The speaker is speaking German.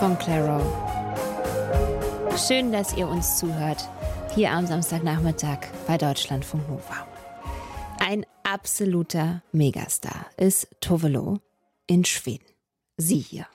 von Clairo. Schön, dass ihr uns zuhört, hier am Samstagnachmittag bei Deutschlandfunk Nova. Ein absoluter Megastar ist Tove Lo in Schweden. Sie hier.